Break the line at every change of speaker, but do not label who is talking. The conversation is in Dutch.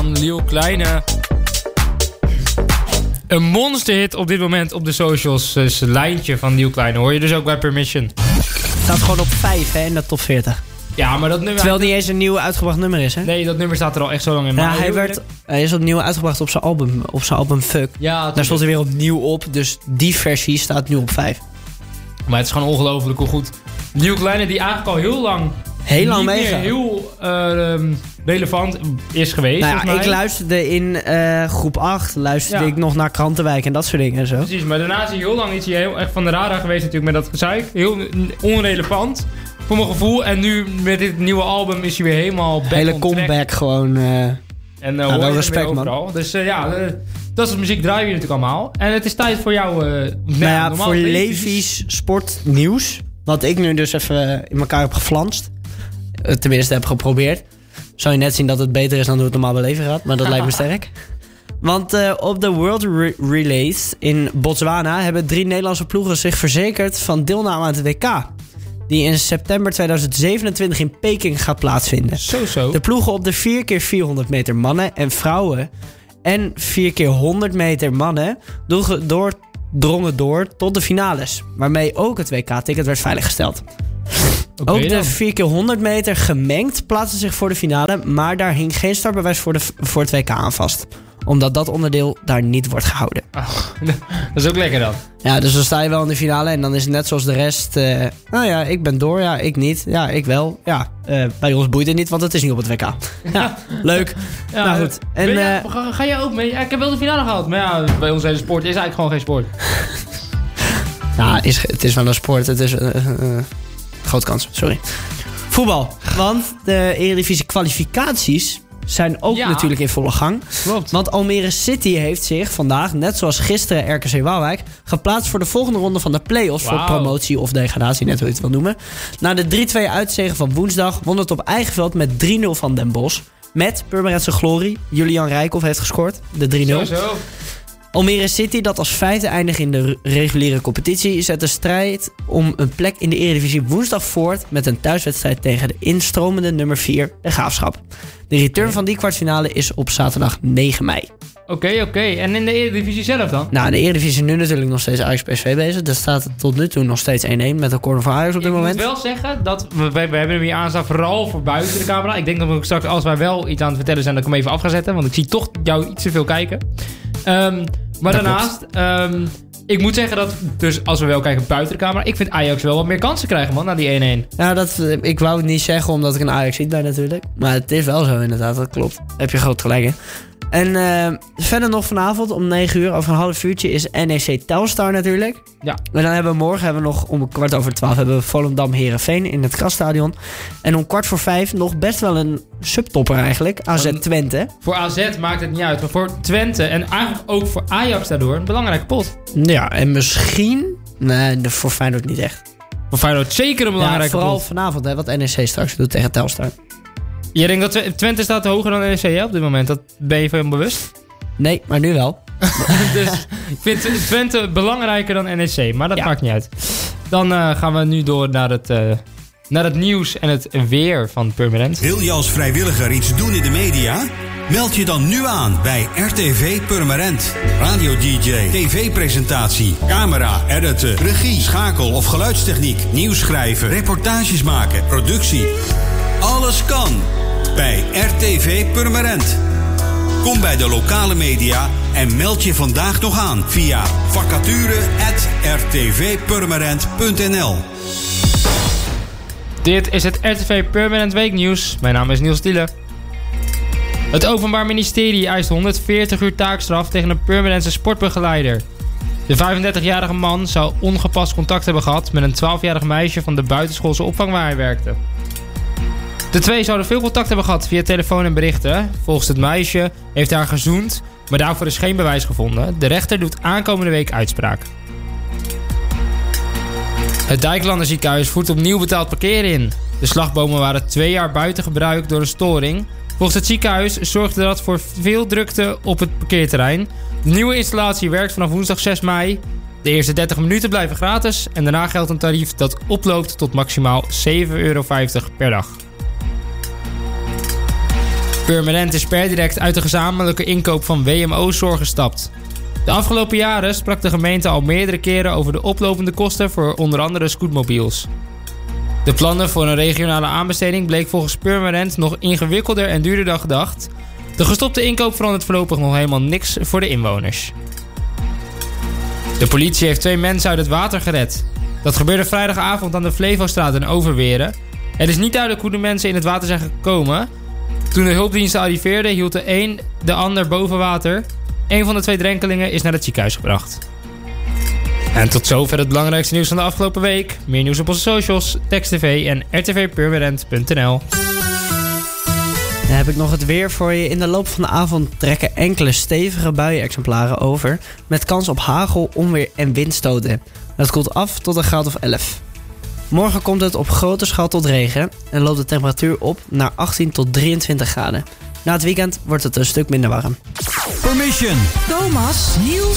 van Leeuw Kleine. Een monsterhit op dit moment op de socials. Dus het lijntje van Leeuw Kleine hoor je dus ook bij Permission.
Staat gewoon op 5 hè, in de top 40.
Ja, maar dat nummer...
Terwijl het niet eens een nieuw uitgebracht nummer is, hè?
Nee, dat nummer staat er al echt zo lang in.
Ja, hij is opnieuw uitgebracht op zijn album Fuck.
Ja,
daar stond hij weer opnieuw op, dus die versie staat nu op 5.
Maar het is gewoon ongelooflijk hoe goed. Leeuw Kleine, die eigenlijk al heel lang
meegaat.
Heel relevant is geweest.
Nou ja, ik luisterde in groep 8, ik nog naar Krantenwijk en dat soort dingen en zo.
Precies, maar daarna is hij heel lang heel echt van de radar geweest natuurlijk met dat gezeik. Heel onrelevant voor mijn gevoel. En nu met dit nieuwe album is hij weer helemaal back
hele
on
comeback
track.
Gewoon.
En wel respect, man. Dus dat soort muziek draaien we natuurlijk allemaal. En het is tijd voor jou...
voor Levi's sportnieuws. Wat ik nu dus even in elkaar heb geflanst. Tenminste heb geprobeerd. Zou je net zien dat het beter is dan hoe het normaal bij Levi gaat. Maar dat lijkt me sterk. Want op de World Relays in Botswana hebben 3 Nederlandse ploegen zich verzekerd van deelname aan het WK. Die in september 2027 in Peking gaat plaatsvinden.
Zo.
De ploegen op de 4x400 meter mannen en vrouwen en 4x100 meter mannen drongen door tot de finales. Waarmee ook het WK-ticket werd veiliggesteld. Ook de 4x100 meter gemengd plaatste zich voor de finale, maar daar hing geen startbewijs voor het WK aan vast. Omdat dat onderdeel daar niet wordt gehouden.
Oh, dat is ook lekker dan.
Ja, dus dan sta je wel in de finale en dan is het net zoals de rest. Ik ben door, ja, ik niet. Ja, ik wel. Ja, bij ons boeit het niet, want het is niet op het WK. Ja, leuk.
Ja,
nou goed. En,
ga jij ook mee? Ja, ik heb wel de finale gehad. Maar ja, bij ons hele sport is eigenlijk gewoon geen sport.
Nou, het is wel een sport. Het is grote kans, sorry. Voetbal. Want de Eredivisie kwalificaties zijn ook natuurlijk in volle gang.
Klopt.
Want Almere City heeft zich vandaag, net zoals gisteren RKC Waalwijk, geplaatst voor de volgende ronde van de play-offs voor promotie of degradatie, net hoe je het wil noemen. Na de 3-2 uitzege van woensdag won het op eigen veld met 3-0 van Den Bosch. Met Purmerendse glorie. Julian Rijkhoff heeft gescoord. De 3-0.
Zo.
Almere City, dat als 5e eindigt in de reguliere competitie, zet de strijd om een plek in de Eredivisie woensdag voort met een thuiswedstrijd tegen de instromende nummer 4, de Graafschap. De return van die kwartfinale is op zaterdag 9 mei.
Oké. En in de Eredivisie zelf dan?
Nou, de Eredivisie nu natuurlijk nog steeds Ajax PSV bezig. Dat staat tot nu toe nog steeds 1-1 met een corner van Ajax op dit moment.
Ik moet wel zeggen dat we hebben hem hier aanstaan vooral voor buiten de camera. Ik denk dat we straks, als wij wel iets aan het vertellen zijn, dat ik hem even af ga zetten. Want ik zie toch jou iets te veel kijken. Maar dat daarnaast, ik moet zeggen dat, dus als we wel kijken buiten de camera, ik vind Ajax wel wat meer kansen krijgen, man, na die 1-1.
Ja, ik wou het niet zeggen omdat ik een Ajax-ziet ben natuurlijk. Maar het is wel zo inderdaad, dat klopt. Daar heb je groot gelijk in. En verder nog vanavond om 9 uur, over een half uurtje, is NEC Telstar natuurlijk. Ja. En dan hebben we morgen nog om 12:15 hebben we Volendam Heerenveen in het Grasstadion. En om 4:15 nog best wel een subtopper eigenlijk, AZ Twente.
Voor AZ maakt het niet uit, maar voor Twente en eigenlijk ook voor Ajax daardoor een belangrijke pot.
Ja, en misschien, nee, voor Feyenoord niet echt.
Voor Feyenoord zeker een belangrijke pot.
Vooral vanavond, hè, wat NEC straks doet tegen Telstar.
Je denkt dat Twente staat hoger dan NEC, hè, op dit moment? Dat ben je van bewust?
Nee, maar nu wel.
Dus ik vind Twente belangrijker dan NEC, maar dat maakt niet uit. Dan gaan we nu door naar het nieuws en het weer van Purmerend.
Wil je als vrijwilliger iets doen in de media? Meld je dan nu aan bij RTV Purmerend. Radio-dj, tv-presentatie, camera, editen, regie, schakel of geluidstechniek, nieuws schrijven, reportages maken, productie. Alles kan bij RTV Purmerend. Kom bij de lokale media en meld je vandaag nog aan via vacature@rtvpurmerend.nl.
Dit is het RTV Purmerend Weeknieuws. Mijn naam is Niels Tiele. Het Openbaar Ministerie eist 140 uur taakstraf tegen een Purmerendse sportbegeleider. De 35-jarige man zou ongepast contact hebben gehad met een 12-jarig meisje van de buitenschoolse opvang waar hij werkte. De twee zouden veel contact hebben gehad via telefoon en berichten. Volgens het meisje heeft hij haar gezoend, maar daarvoor is geen bewijs gevonden. De rechter doet aankomende week uitspraak. Het Dijklander ziekenhuis voert opnieuw betaald parkeren in. De slagbomen waren 2 jaar buiten gebruik door een storing. Volgens het ziekenhuis zorgde dat voor veel drukte op het parkeerterrein. De nieuwe installatie werkt vanaf woensdag 6 mei. De eerste 30 minuten blijven gratis en daarna geldt een tarief dat oploopt tot maximaal €7,50 per dag. Purmerend is per direct uit de gezamenlijke inkoop van WMO-zorg gestapt. De afgelopen jaren sprak de gemeente al meerdere keren over de oplopende kosten voor onder andere scootmobiels. De plannen voor een regionale aanbesteding bleek volgens Purmerend nog ingewikkelder en duurder dan gedacht. De gestopte inkoop verandert voorlopig nog helemaal niks voor de inwoners. De politie heeft 2 mensen uit het water gered. Dat gebeurde vrijdagavond aan de Flevostraat in Overweren. Het is niet duidelijk hoe de mensen in het water zijn gekomen. Toen de hulpdiensten arriveerden hield de een de ander boven water. Een van de 2 drenkelingen is naar het ziekenhuis gebracht. En tot zover het belangrijkste nieuws van de afgelopen week. Meer nieuws op onze socials, TextTV en rtvpurmerend.nl.
Dan heb ik nog het weer voor je. In de loop van de avond trekken enkele stevige buien-exemplaren over, met kans op hagel, onweer en windstoten. Het koelt af tot een graad of 11. Morgen komt het op grote schaal tot regen en loopt de temperatuur op naar 18 tot 23 graden. Na het weekend wordt het een stuk minder warm.
Permission.
Thomas, Niels,